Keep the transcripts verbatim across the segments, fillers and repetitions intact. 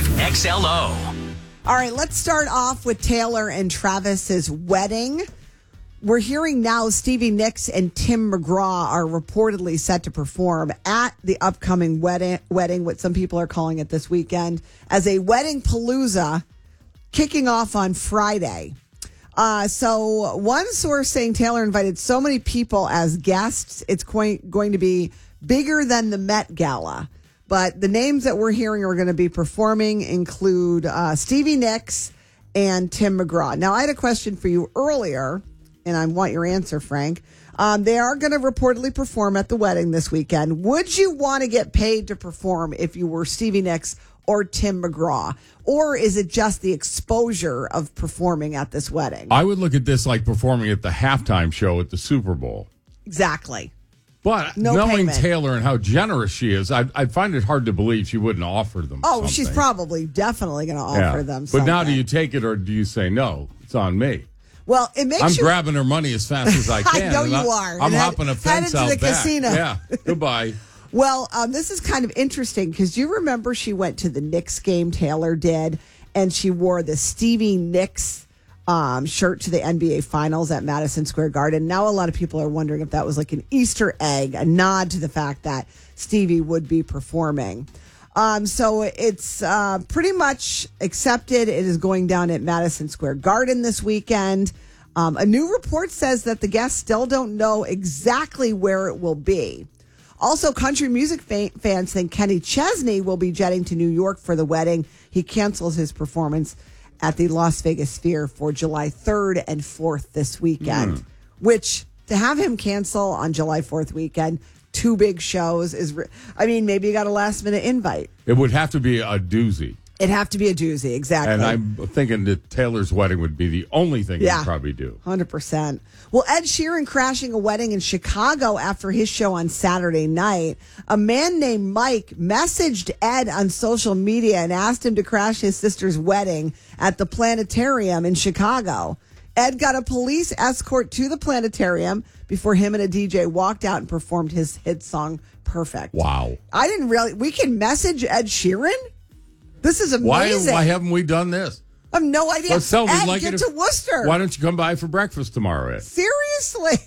five X L O. All right, let's start off with Taylor and Travis's wedding. We're hearing now Stevie Nicks and Tim McGraw are reportedly set to perform at the upcoming wedding, wedding, what some people are calling it this weekend, as a wedding palooza kicking off on Friday. Uh, so one source saying Taylor invited so many people as guests, it's going, going to be bigger than the Met Gala. But the names that we're hearing are going to be performing include uh, Stevie Nicks and Tim McGraw. Now, I had a question for you earlier, and I want your answer, Frank. Um, they are going to reportedly perform at the wedding this weekend. Would you want to get paid to perform if you were Stevie Nicks or Tim McGraw? Or is it just the exposure of performing at this wedding? I would look at this like performing at the halftime show at the Super Bowl. Exactly. But no knowing payment. Taylor and how generous she is, I, I find it hard to believe she wouldn't offer them Oh, something. she's probably definitely going to offer Yeah. them something. But now do you take it or do you say, no, it's on me? Well, it makes I'm you... grabbing her money as fast as I can. I know and you I, are. I'm And hopping head- a fence headed to out the back. casino. Yeah, goodbye. Well, um, this is kind of interesting because you remember she went to the Knicks game, Taylor did, and she wore the Stevie Nicks um, shirt to the N B A Finals at Madison Square Garden. Now a lot of people are wondering if that was like an Easter egg, a nod to the fact that Stevie would be performing. Um, so it's uh, pretty much accepted. It is going down at Madison Square Garden this weekend. Um, a new report says that the guests still don't know exactly where it will be. Also, country music fa- fans think Kenny Chesney will be jetting to New York for the wedding. He cancels his performance at the Las Vegas Sphere for July third and fourth this weekend, mm. which to have him cancel on July fourth weekend, two big shows is, re- I mean, maybe you got a last minute invite. It would have to be a doozy. It'd have to be a doozy, exactly. And I'm thinking that Taylor's wedding would be the only thing yeah, he'd probably do. one hundred percent. Well, Ed Sheeran crashing a wedding in Chicago after his show on Saturday night. A man named Mike messaged Ed on social media and asked him to crash his sister's wedding at the Planetarium in Chicago. Ed got a police escort to the Planetarium before him and a D J walked out and performed his hit song, Perfect. Wow. I didn't really... We can message Ed Sheeran? This is amazing. Why, why haven't we done this? I have no idea. Let's tell Ed, like get it to if, Worcester. Why don't you come by for breakfast tomorrow, Ed? Seriously?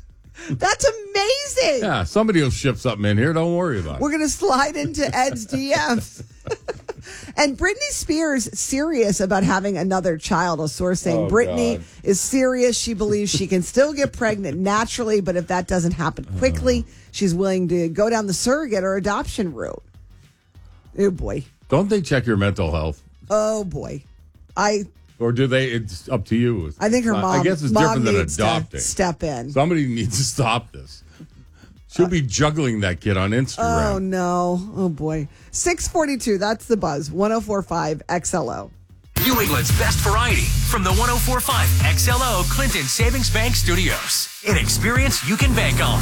That's amazing. Yeah, somebody will ship something in here. Don't worry about it. We're going to slide into Ed's D Ms. And Britney Spears serious about having another child. A source saying Oh, Britney God. is serious. She believes she can still get pregnant naturally, but if that doesn't happen quickly, she's willing to go down the surrogate or adoption route. Oh, boy. Don't they check your mental health? Oh, boy. I Or do they? It's up to you. I think her mom, I guess it's mom different than needs adopting. to step in. Somebody needs to stop this. She'll be juggling that kid on Instagram. Oh, no. Oh, boy. six forty-two, that's the buzz. one oh four point five X L O. New England's best variety from the one oh four point five X L O Clinton Savings Bank Studios. An experience you can bank on.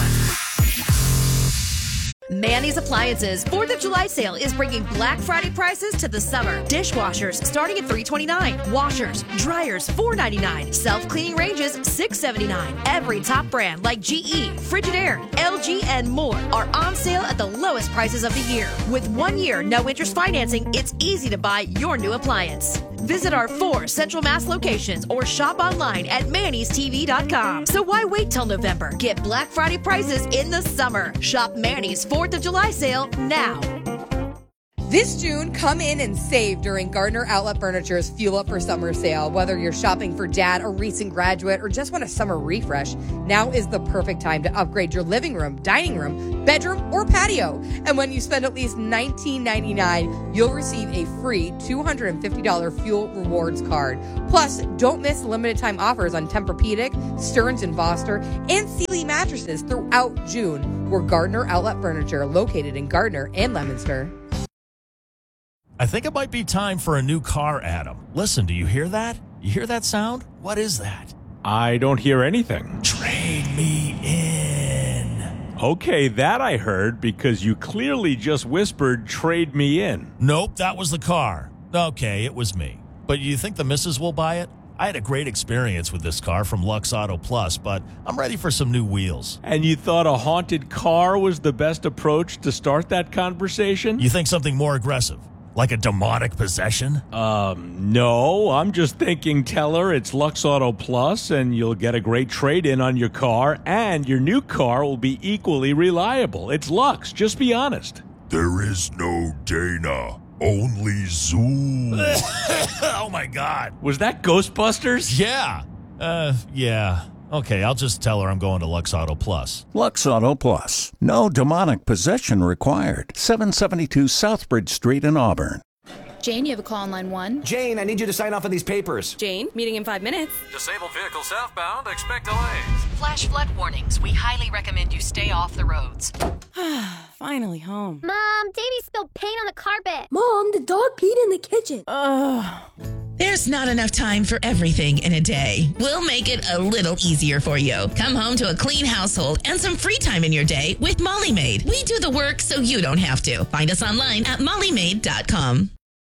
Manny's Appliances fourth of July sale is bringing Black Friday prices to the summer. Dishwashers starting at three twenty-nine. Washers, dryers four ninety-nine. Self-cleaning ranges six seventy-nine. Every top brand like G E, Frigidaire, L G, and more are on sale at the lowest prices of the year. With one year no interest financing, it's easy to buy your new appliance. Visit our four Central Mass locations or shop online at mannys t v dot com. So why wait till November? Get Black Friday prices in the summer. Shop Manny's fourth of July sale now. This June, come in and save during Gardner Outlet Furniture's Fuel Up for Summer sale. Whether you're shopping for dad, a recent graduate, or just want a summer refresh, now is the perfect time to upgrade your living room, dining room, bedroom, or patio. And when you spend at least nineteen ninety-nine dollars, you'll receive a free two hundred fifty dollars Fuel Rewards card. Plus, don't miss limited time offers on Tempur-Pedic, Stearns and Foster, and Sealy mattresses throughout June. We're Gardner Outlet Furniture, located in Gardner and Leominster. I think it might be time for a new car, Adam. Listen, do you hear that? You hear that sound? What is that? I don't hear anything. Trade me in. Okay, that I heard because you clearly just whispered, trade me in. Nope, that was the car. Okay, it was me. But you think the missus will buy it? I had a great experience with this car from Lux Auto Plus, but I'm ready for some new wheels. And you thought a haunted car was the best approach to start that conversation? You think something more aggressive? Like a demonic possession? Um, no, I'm just thinking tell her it's Lux Auto Plus and you'll get a great trade-in on your car and your new car will be equally reliable. It's Lux, just be honest. There is no Dana, only Zoom. Oh my God. Was that Ghostbusters? Yeah. Uh, yeah. Okay, I'll just tell her I'm going to Lux Auto Plus. Lux Auto Plus. No demonic possession required. seven seventy-two Southbridge Street in Auburn. Jane, you have a call on line one. Jane, I need you to sign off on these papers. Jane, meeting in five minutes. Disabled vehicle southbound. Expect delays. Flash flood warnings. We highly recommend you stay off the roads. Finally home. Mom, Davey spilled paint on the carpet. Mom, the dog peed in the kitchen. Ugh. There's not enough time for everything in a day. We'll make it a little easier for you. Come home to a clean household and some free time in your day with Molly Maid. We do the work so you don't have to. Find us online at molly maid dot com.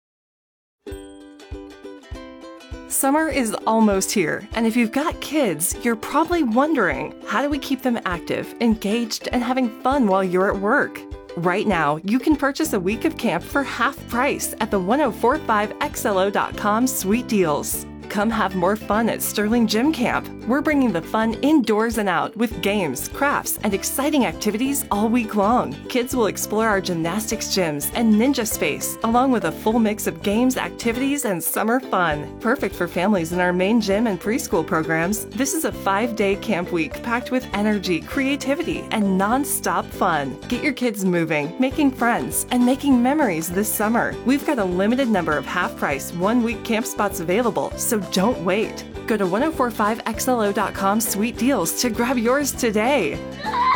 Summer is almost here, and if you've got kids, you're probably wondering, how do we keep them active, engaged, and having fun while you're at work? Right now, you can purchase a week of camp for half price at the ten forty-five X L O dot com Sweet Deals. Come have more fun at Sterling Gym Camp. We're bringing the fun indoors and out with games, crafts, and exciting activities all week long. Kids will explore our gymnastics gyms and ninja space, along with a full mix of games, activities, and summer fun. Perfect for families in our main gym and preschool programs, this is a five-day camp week packed with energy, creativity, and non-stop fun. Get your kids moving, making friends, and making memories this summer. We've got a limited number of half-price, one-week camp spots available, so don't wait. Go to ten forty-five X L O dot com Sweet Deals to grab yours today.